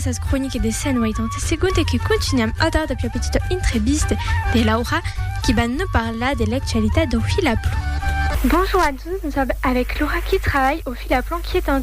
essas chroniques des scènes 80 segundos e que continuem agora da petita entrevista de Laura qui va nous parler de l'actualité du fil à plomb. Bonjour à tous, nous sommes avec Laura qui travaille au fil à plomb qui est un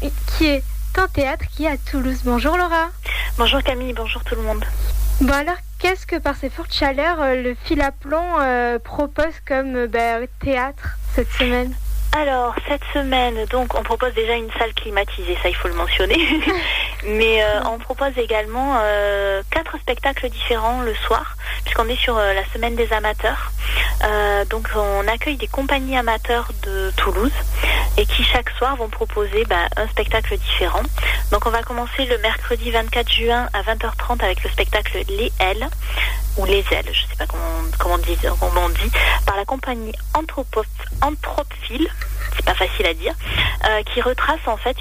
théâtre qui est à Toulouse. Bonjour Laura. Bonjour Camille, bonjour tout le monde. Bon alors, qu'est-ce que par ces fortes chaleurs, le fil à plomb propose comme théâtre cette semaine ? Alors, cette semaine, donc, on propose déjà une salle climatisée, ça il faut le mentionner. Mais on propose également 4 spectacles différents le soir, puisqu'on est sur la semaine des amateurs. Donc, on accueille des compagnies amateurs de Toulouse et qui chaque soir vont proposer un spectacle différent. Donc, on va commencer le mercredi 24 juin à 20h30 avec le spectacle Les Ailes, ou Les Ailes, je ne sais pas comment on dit, par la compagnie Anthropophile, c'est pas facile à dire, qui retrace en fait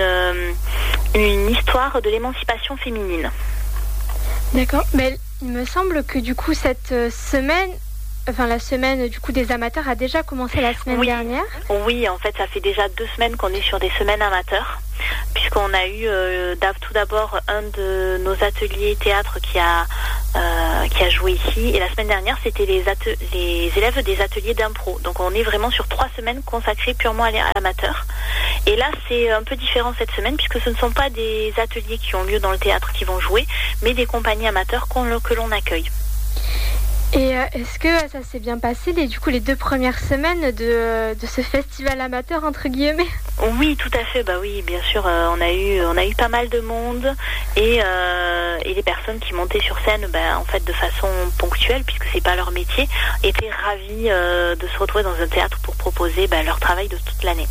une histoire de l'émancipation féminine. D'accord, mais il me semble que du coup cette semaine, la semaine du coup des amateurs a déjà commencé la semaine dernière. Oui, en fait ça fait déjà 2 semaines qu'on est sur des semaines amateurs, puisqu'on a eu tout d'abord un de nos ateliers théâtre qui a joué ici, et la semaine dernière c'était les élèves des ateliers d'impro. Donc on est vraiment sur 3 semaines consacrées purement à l'amateur. Et là c'est un peu différent cette semaine, puisque ce ne sont pas des ateliers qui ont lieu dans le théâtre qui vont jouer, mais des compagnies amateurs que l'on accueille. Et est-ce que ça s'est bien passé les 2 premières semaines de ce festival amateur entre guillemets ? Oui, tout à fait. Oui, bien sûr. On a eu pas mal de monde et les personnes qui montaient sur scène, en fait, de façon ponctuelle, puisque c'est pas leur métier, étaient ravis de se retrouver dans un théâtre pour proposer leur travail de toute l'année.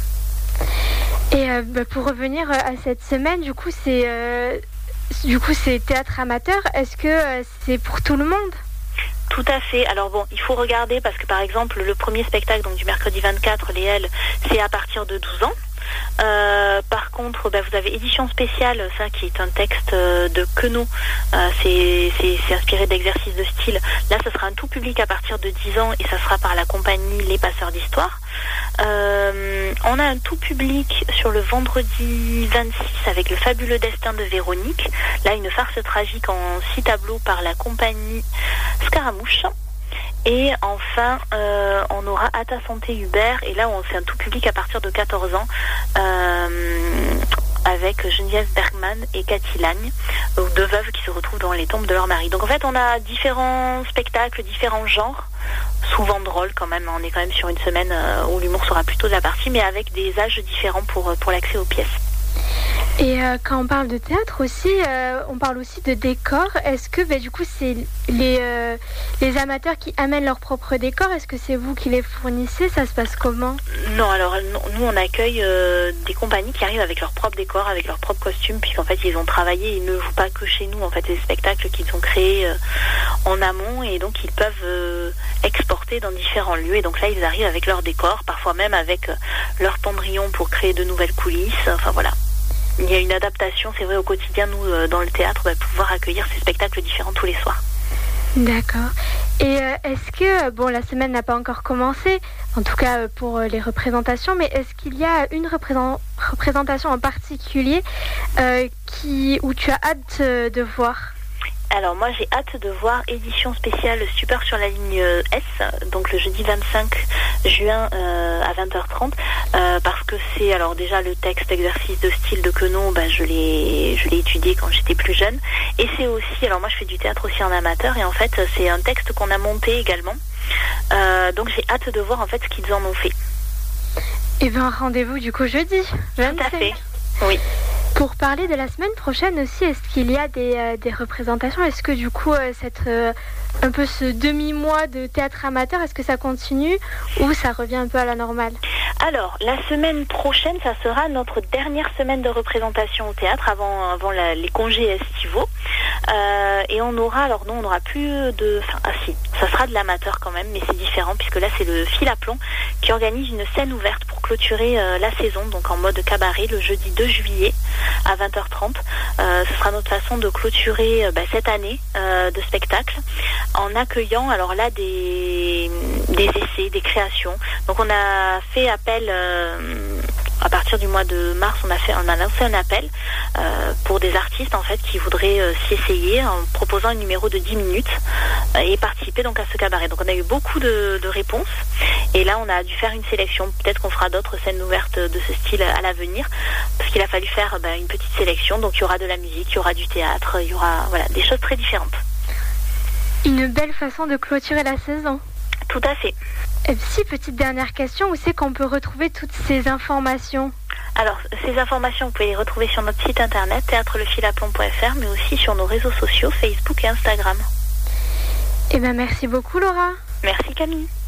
Et pour revenir à cette semaine, du coup, c'est théâtre amateur. Est-ce que c'est pour tout le monde ? Tout à fait. Alors bon, il faut regarder parce que par exemple le premier spectacle donc du mercredi 24, Les Ailes, c'est à partir de 12 ans. Par contre, vous avez édition spéciale, ça qui est un texte de Queneau, c'est inspiré d'exercices de style. Là, ce sera un tout public à partir de 10 ans et ça sera par la compagnie Les Passeurs d'Histoire. On a un tout public sur le vendredi 26 avec Le Fabuleux Destin de Véronique. Là, une farce tragique en 6 tableaux par la compagnie Scaramouche. Et enfin, on aura À ta santé Hubert, et là c'est un tout public à partir de 14 ans, avec Geneviève Bergman et Cathy Lagne, 2 veuves qui se retrouvent dans les tombes de leur mari. Donc en fait, on a différents spectacles, différents genres, souvent drôles quand même. On est quand même sur une semaine où l'humour sera plutôt de la partie, mais avec des âges différents pour l'accès aux pièces. Et quand on parle de théâtre aussi, on parle aussi de décors. Est-ce que du coup c'est les amateurs qui amènent leur propre décor ? Est-ce que c'est vous qui les fournissez ? Ça se passe comment ? Non, alors nous on accueille des compagnies qui arrivent avec leur propre décor, avec leur propre costume, puisqu'en fait ils ont travaillé, ils ne jouent pas que chez nous, en fait des spectacles qu'ils ont créés en amont, et donc ils peuvent exporter dans différents lieux, et donc là ils arrivent avec leur décor, parfois même avec leur pendrillon pour créer de nouvelles coulisses, enfin voilà. Il y a une adaptation, c'est vrai, au quotidien, nous, dans le théâtre, pouvoir accueillir ces spectacles différents tous les soirs. D'accord. Et est-ce que, la semaine n'a pas encore commencé, en tout cas pour les représentations, mais est-ce qu'il y a une représentation en particulier où tu as hâte de voir ? Alors moi j'ai hâte de voir édition spéciale Stupeur sur la ligne S, donc le jeudi 25 juin à 20h30, parce que c'est alors déjà le texte exercice de style de Queneau, je l'ai étudié quand j'étais plus jeune, et c'est aussi, alors moi je fais du théâtre aussi en amateur, et en fait c'est un texte qu'on a monté également, donc j'ai hâte de voir en fait ce qu'ils en ont fait. Et rendez-vous du coup jeudi 25. Tout à fait, oui. Pour parler de la semaine prochaine aussi, est-ce qu'il y a des représentations ? Est-ce que du coup, un peu ce demi-mois de théâtre amateur, est-ce que ça continue ou ça revient un peu à la normale ? Alors, la semaine prochaine, ça sera notre dernière semaine de représentation au théâtre avant les congés estivaux. Et on aura plus de... ça sera de l'amateur quand même, mais c'est différent puisque là, c'est le Fil à plomb qui organise une scène ouverte pour clôturer la saison, donc en mode cabaret, le jeudi 2 juillet à 20h30. Ce sera notre façon de clôturer cette année de spectacle en accueillant alors là des essais, des créations. Donc on a fait appel à partir du mois de mars, on a lancé un appel pour des artistes en fait qui voudraient s'y essayer en proposant un numéro de 10 minutes et participer donc à ce cabaret. Donc on a eu beaucoup de réponses et là on a dû faire une sélection. Peut-être qu'on fera d'autres scènes ouvertes de ce style à l'avenir parce qu'il a fallu faire une petite sélection. Donc il y aura de la musique, il y aura du théâtre, il y aura des choses très différentes. Une belle façon de clôturer la saison. Tout à fait. Et si, petite dernière question, où c'est qu'on peut retrouver toutes ces informations ? Alors, ces informations, vous pouvez les retrouver sur notre site internet, théâtrelefilaplomb.fr, mais aussi sur nos réseaux sociaux, Facebook et Instagram. Merci beaucoup, Laura. Merci, Camille.